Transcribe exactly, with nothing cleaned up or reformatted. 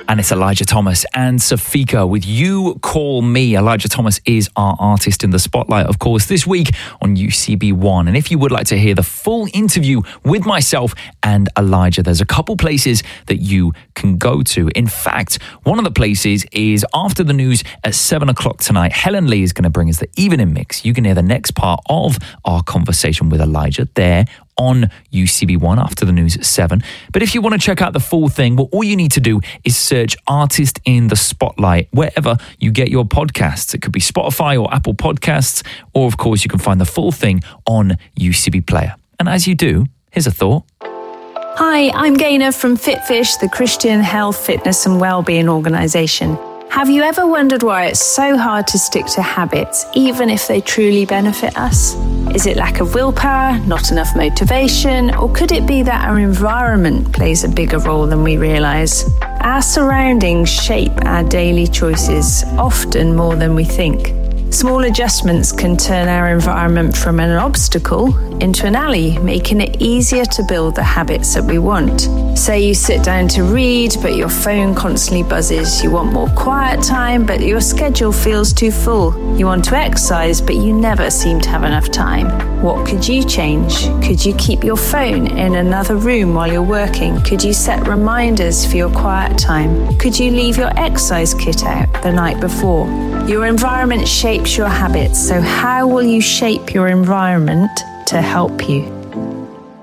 And it's Elijah Thomas and Safika with You Call Me. Elijah Thomas is our artist in the spotlight, of course, this week on U C B one. And if you would like to hear the full interview with myself and Elijah, there's a couple places that you can go to. In fact, one of the places is after the news at seven o'clock tonight. Helen Lee is going to bring us the evening mix. You can hear the next part of our conversation with Elijah there on U C B one after the news at seven. But if you want to check out the full thing, well, all you need to do is search Artist in the Spotlight wherever you get your podcasts. It could be Spotify or Apple Podcasts, or of course you can find the full thing on U C B Player. And as you do, here's a thought. Hi, I'm Gaynor from FitFish, the Christian health, fitness and wellbeing organisation. Have you ever wondered why it's so hard to stick to habits, even if they truly benefit us? Is it lack of willpower, not enough motivation, or could it be that our environment plays a bigger role than we realise? Our surroundings shape our daily choices, often more than we think. Small adjustments can turn our environment from an obstacle into an ally, making it easier to build the habits that we want. Say you sit down to read, but your phone constantly buzzes. You want more quiet time, but your schedule feels too full. You want to exercise, but you never seem to have enough time. What could you change? Could you keep your phone in another room while you're working? Could you set reminders for your quiet time? Could you leave your exercise kit out the night before? Your environment shapes your habits, so how will you shape your environment to help you?